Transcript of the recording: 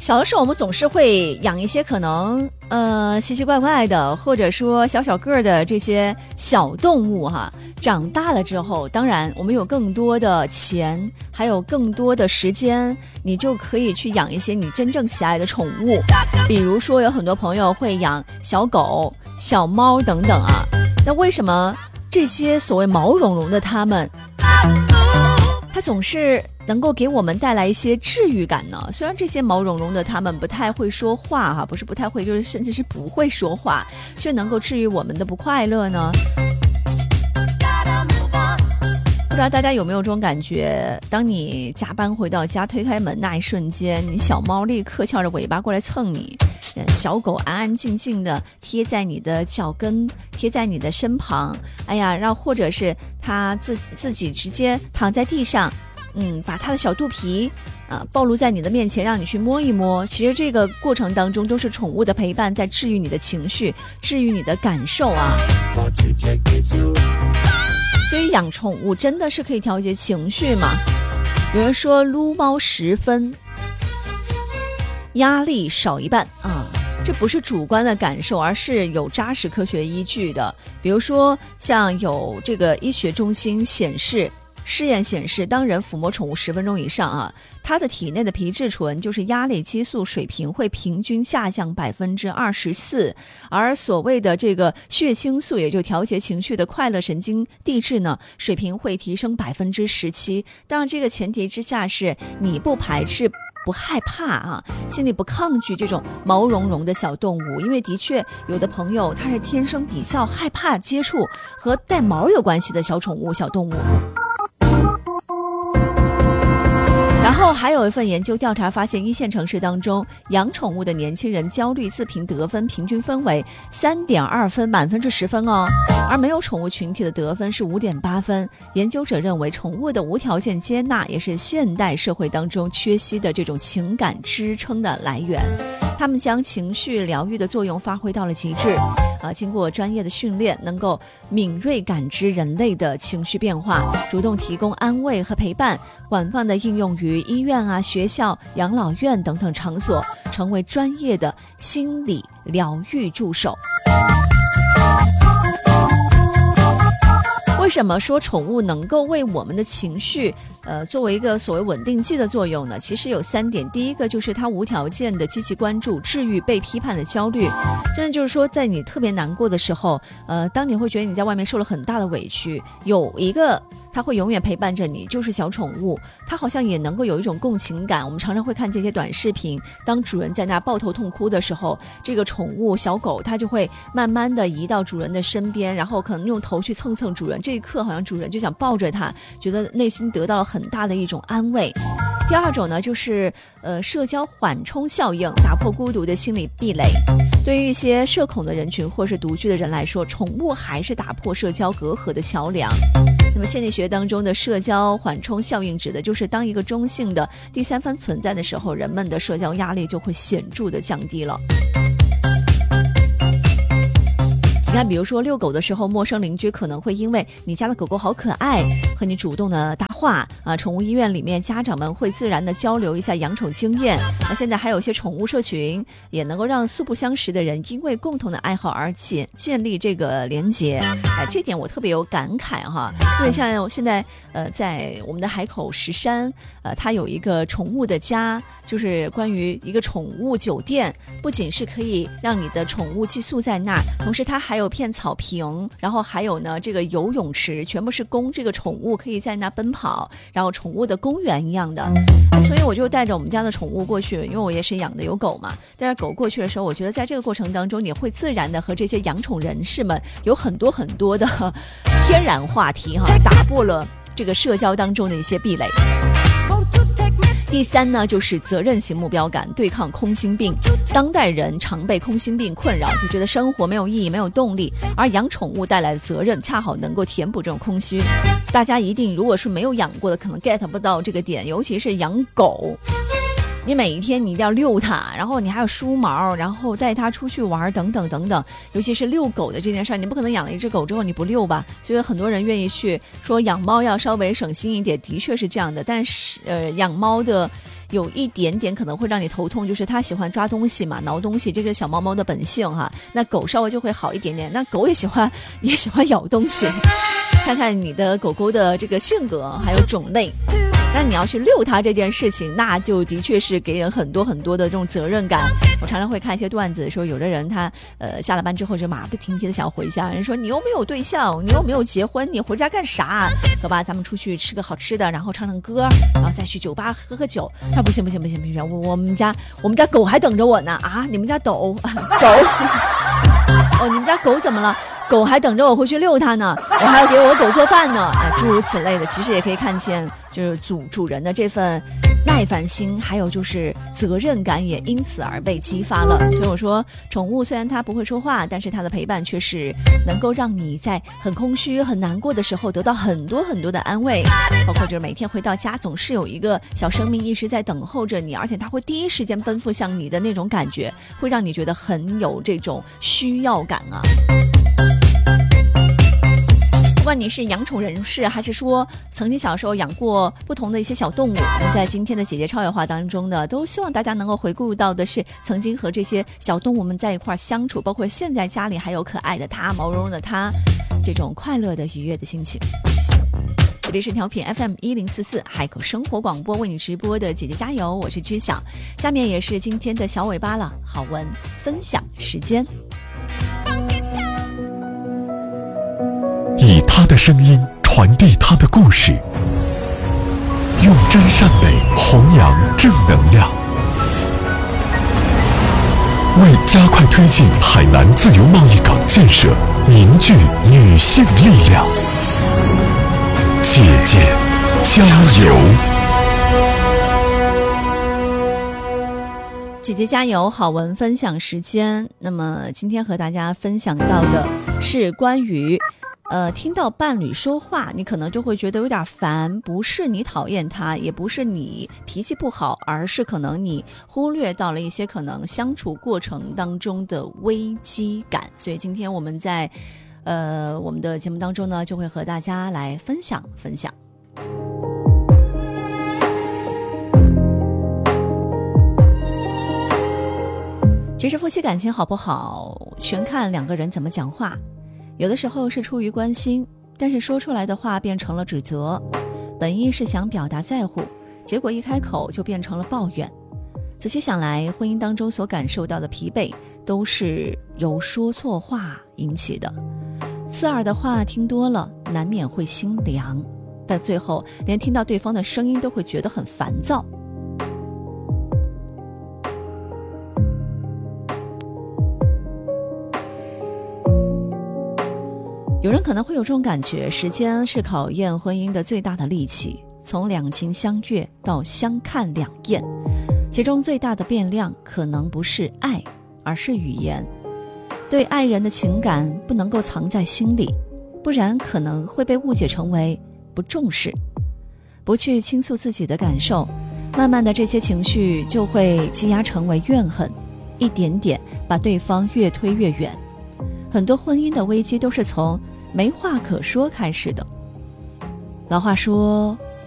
小的时候我们总是会养一些可能奇奇怪怪的，或者说小小个的这些小动物哈。长大了之后，当然我们有更多的钱，还有更多的时间，你就可以去养一些你真正喜爱的宠物。比如说有很多朋友会养小狗、小猫等等啊。那为什么这些所谓毛茸茸的它总是能够给我们带来一些治愈感呢？虽然这些毛茸茸的它们不太会说话哈，不是不太会，就是甚至是不会说话，却能够治愈我们的不快乐呢？不知道大家有没有这种感觉，当你加班回到家推开门那一瞬间，你小猫立刻翘着尾巴过来蹭你，小狗安安静静的贴在你的脚跟，贴在你的身旁，哎呀，然后或者是它自己直接躺在地上，把它的小肚皮暴露在你的面前，让你去摸一摸。其实这个过程当中都是宠物的陪伴，在治愈你的情绪，治愈你的感受啊。所以养宠物真的是可以调节情绪吗？有人说撸猫10分，压力少一半啊，这不是主观的感受，而是有扎实科学依据的。比如说像有这个医学中心试验显示，当人抚摸宠物10分钟以上啊，它的体内的皮质醇就是压力激素水平会平均下降24%，而所谓的这个血清素，也就调节情绪的快乐神经递质呢，水平会提升17%。当然，这个前提之下是你不排斥、不害怕啊，心里不抗拒这种毛茸茸的小动物，因为的确有的朋友他是天生比较害怕接触和带毛有关系的小宠物、小动物。然后还有一份研究调查发现，一线城市当中养宠物的年轻人焦虑自评得分平均分为3.2分，满分是10分哦，而没有宠物群体的得分是5.8分。研究者认为，宠物的无条件接纳也是现代社会当中缺席的这种情感支撑的来源。他们将情绪疗愈的作用发挥到了极致经过专业的训练，能够敏锐感知人类的情绪变化，主动提供安慰和陪伴，广泛的应用于医院学校、养老院等等场所，成为专业的心理疗愈助手。为什么说宠物能够为我们的情绪作为一个所谓稳定剂的作用呢？其实有3点。第一个就是它无条件的积极关注，治愈被批判的焦虑。真的就是说，在你特别难过的时候，当你会觉得你在外面受了很大的委屈，有一个它会永远陪伴着你，就是小宠物，它好像也能够有一种共情感。我们常常会看这些短视频，当主人在那抱头痛哭的时候，这个宠物小狗它就会慢慢的移到主人的身边，然后可能用头去蹭蹭主人，这一刻好像主人就想抱着它，觉得内心得到了很大的一种安慰。第二种呢，就是社交缓冲效应，打破孤独的心理壁垒。对于一些社恐的人群或是独居的人来说，宠物还是打破社交隔阂的桥梁。那么心理学当中的社交缓冲效应指的就是当一个中性的第三方存在的时候，人们的社交压力就会显著的降低了。你看，比如说遛狗的时候，陌生邻居可能会因为你家的狗狗好可爱，和你主动的搭话宠物医院里面，家长们会自然的交流一下养宠经验。现在还有一些宠物社群，也能够让素不相识的人因为共同的爱好而建立这个连结。这点我特别有感慨哈，因为像现在在我们的海口石山，它有一个宠物的家，就是关于一个宠物酒店，不仅是可以让你的宠物寄宿在那儿，同时它还有片草坪，然后还有呢这个游泳池，全部是供这个宠物可以在那奔跑，然后宠物的公园一样的。所以我就带着我们家的宠物过去，因为我也是养的有狗嘛，带着狗过去的时候，我觉得在这个过程当中，你会自然的和这些养宠人士们有很多很多的天然话题打破了这个社交当中的一些壁垒。第3呢，就是责任型目标感，对抗空心病。当代人常被空心病困扰，就觉得生活没有意义、没有动力，而养宠物带来的责任恰好能够填补这种空虚。大家一定如果是没有养过的，可能 get 不到这个点，尤其是养狗。 你每一天你一定要遛它，然后你还要梳毛，然后带它出去玩等等等等。尤其是遛狗的这件事儿，你不可能养了一只狗之后你不遛吧，所以很多人愿意去说养猫要稍微省心一点，的确是这样的。但是养猫的有一点点可能会让你头痛，就是它喜欢抓东西嘛，挠东西，这是小猫猫的本性哈。那狗稍微就会好一点点，那狗也喜欢咬东西，看看你的狗狗的这个性格还有种类。但你要去遛它这件事情，那就的确是给人很多很多的这种责任感。我常常会看一些段子，说有的人他下了班之后就马不停蹄的想回家，人说你又没有对象，你又没有结婚，你回家干啥？走吧，咱们出去吃个好吃的，然后唱唱歌，然后再去酒吧喝酒。他不行，我们家狗还等着我呢啊！你们家狗哦，你们家狗怎么了？狗还等着我回去遛它呢，我还要给我狗做饭呢，诸如此类的。其实也可以看见，就是主人的这份耐烦心，还有就是责任感也因此而被激发了。所以我说，宠物虽然它不会说话，但是它的陪伴却是能够让你在很空虚、很难过的时候得到很多很多的安慰。包括就是每天回到家，总是有一个小生命一直在等候着你，而且它会第一时间奔赴向你的那种感觉，会让你觉得很有这种需要感啊。不管你是养宠人士，还是说曾经小时候养过不同的一些小动物，我们在今天的姐姐超有话当中呢，都希望大家能够回顾到的是曾经和这些小动物们在一块相处，包括现在家里还有可爱的它、毛茸茸的它，这种快乐的愉悦的心情。这里是调频 FM1044 海口生活广播为你直播的姐姐加油，我是知晓。下面也是今天的小尾巴了，好文分享时间。 以他的声音传递他的故事，用真善美弘扬正能量，为加快推进海南自由贸易港建设凝聚女性力量。姐姐加油！ 姐姐加油，好文分享时间。那么今天和大家分享到的是关于听到伴侣说话，你可能就会觉得有点烦，不是你讨厌他，也不是你脾气不好，而是可能你忽略到了一些可能相处过程当中的危机感。所以今天我们在我们的节目当中呢，就会和大家来分享。其实夫妻感情好不好，全看两个人怎么讲话。有的时候是出于关心，但是说出来的话变成了指责，本意是想表达在乎，结果一开口就变成了抱怨。仔细想来，婚姻当中所感受到的疲惫都是由说错话引起的。刺耳的话听多了，难免会心凉，但最后连听到对方的声音都会觉得很烦躁。有人可能会有这种感觉，时间是考验婚姻的最大的利器，从两情相悦到相看两厌，其中最大的变量可能不是爱，而是语言。对爱人的情感不能够藏在心里，不然可能会被误解成为不重视。不去倾诉自己的感受，慢慢的这些情绪就会积压成为怨恨，一点点把对方越推越远。很多婚姻的危机都是从没话可说开始的。老话说，